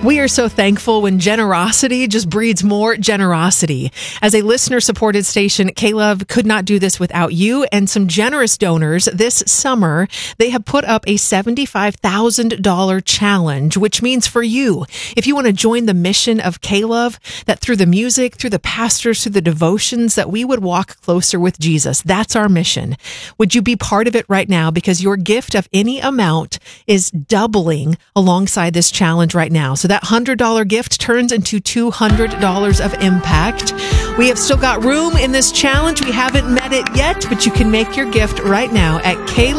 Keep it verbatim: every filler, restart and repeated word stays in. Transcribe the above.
We are so thankful when generosity just breeds more generosity. As a listener-supported station, K-Love could not do this without you and some generous donors. This summer, they have put up a seventy-five thousand dollars challenge, which means for you, if you want to join the mission of K-Love, that through the music, through the pastors, through the devotions, that we would walk closer with Jesus. That's our mission. Would you be part of it right now? Because your gift of any amount is doubling alongside this challenge right now. So that one hundred dollars gift turns into two hundred dollars of impact. We have still got room in this challenge. We haven't met it yet, but you can make your gift right now at K